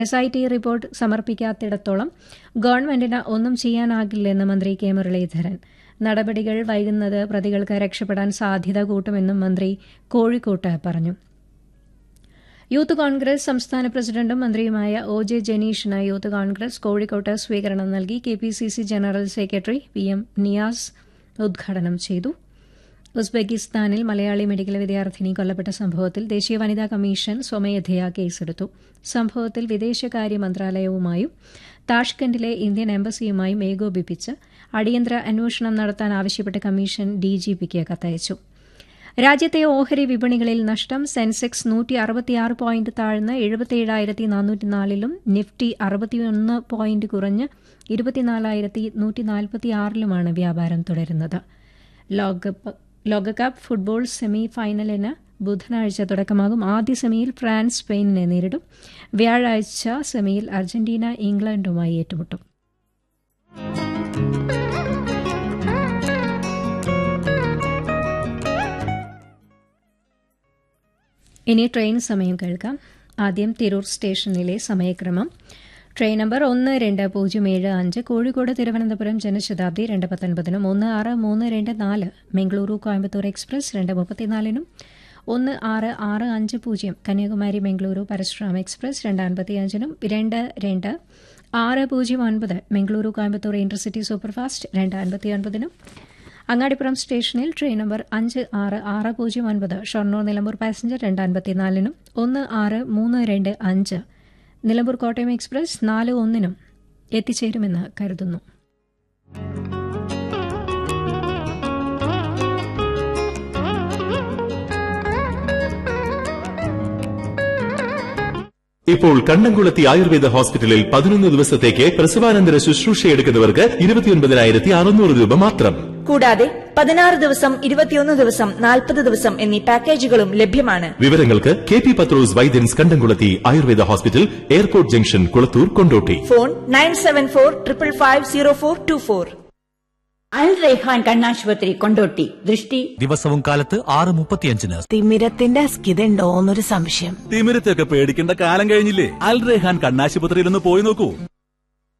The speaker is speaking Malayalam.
SIT റിപ്പോർട്ട് സമർപ്പിക്കാത്തിടത്തോളം ഗവൺമെന്റിന് ഒന്നും ചെയ്യാനാകില്ലെന്ന് മന്ത്രി കെ മുരളീധരൻ. നടപടികൾ വൈകുന്നത് പ്രതികൾക്ക് രക്ഷപ്പെടാൻ സാധ്യത കൂട്ടുമെന്നും മന്ത്രി കോഴിക്കോട്ട് പറഞ്ഞു. യൂത്ത് കോൺഗ്രസ് സംസ്ഥാന പ്രസിഡന്റും മന്ത്രിയുമായ OJ ജനീഷിന് യൂത്ത് കോൺഗ്രസ് കോഴിക്കോട്ട് സ്വീകരണം നൽകി. KPCC general secretary PM Niyas ഉദ്ഘാടനം ചെയ്തു. ഉസ്ബെക്കിസ്ഥാനിൽ മലയാളി മെഡിക്കൽ വിദ്യാർത്ഥിനി കൊല്ലപ്പെട്ട സംഭവത്തിൽ ദേശീയ വനിതാ കമ്മീഷൻ സ്വമേധയാ കേസെടുത്തു. സംഭവത്തിൽ വിദേശകാര്യ മന്ത്രാലയവുമായും താഷ്കന്റിലെ ഇന്ത്യൻ എംബസിയുമായും ഏകോപിപ്പിച്ച് അടിയന്തര അന്വേഷണം നടത്താൻ ആവശ്യപ്പെട്ട് കമ്മീഷൻ DGPക്ക് കത്തയച്ചു. രാജ്യത്തെ ഓഹരി വിപണികളിൽ നഷ്ടം. സെൻസെക്സ് 166 പോയിന്റ് താഴ്ന്ന് 77,404-ലും നിഫ്റ്റി 61 പോയിന്റ് കുറഞ്ഞ് 24,146-ലുമാണ് വ്യാപാരം തുടരുന്നത്. ലോകകപ്പ് ഫുട്ബോൾ സെമി ഫൈനലിന് ബുധനാഴ്ച തുടക്കമാകും. ആദ്യ സെമിയിൽ ഫ്രാൻസ് സ്പെയിനിനെ നേരിടും. വ്യാഴാഴ്ച സെമിയിൽ അർജന്റീന ഇംഗ്ലണ്ടുമായി ഏറ്റുമുട്ടും. ഇനി ട്രെയിൻ സമയം കേൾക്കാം. ആദ്യം തിരൂർ സ്റ്റേഷനിലെ സമയക്രമം. Train number 12075 Kozhikode Thiruvananthapuram Janshatabdi 2:19-നും 16324 Mangaluru Coimbatore express 2:34-നും 16650 Kanyakumari Mangaluru Parasuram express 2:55-നും 220609 Mangaluru Coimbatore intercity superfast 2:59-നും Angadipuram സ്റ്റേഷനിൽ train number 56609 Shoranur Nilambur passenger 2:54-നും 16325 Nilambur Kottayam express 4:01-നും എത്തിച്ചേരുമെന്ന് കരുതുന്നു. ഇപ്പോൾ കണ്ണംകുളത്തി ആയുർവേദ ഹോസ്പിറ്റലിൽ 11 ദിവസത്തേക്ക് പ്രസവാനന്തര ശുശ്രൂഷയെടുക്കുന്നവർക്ക് 29,600 രൂപ മാത്രം. കൂടാതെ 16 ദിവസം, 21 ദിവസം, 40 ദിവസം എന്നീ പാക്കേജുകളും ലഭ്യമാണ്. വിവരങ്ങൾക്ക് KP പത്രോസ് വൈദ്യൻസ് കണ്ടംകുളത്തി Ayurveda hospital, airport junction, Kulathur, Kondotty. Phone 9745550424. അൽ റൈഹാൻ കണ്ണാശുപത്രി, കൊണ്ടോട്ടി. ദൃഷ്ടി ദിവസവും കാലത്ത് 6:35-ന്. തിമിരത്തിന്റെ അസ്കിതയുണ്ടോന്നൊരു സംശയം. തിമിരത്തൊക്കെ പേടിക്കേണ്ട കാലം കഴിഞ്ഞില്ലേ? അൽ റൈഹാൻ കണ്ണാശുപത്രിയിൽ ഒന്ന് പോയി നോക്കൂ.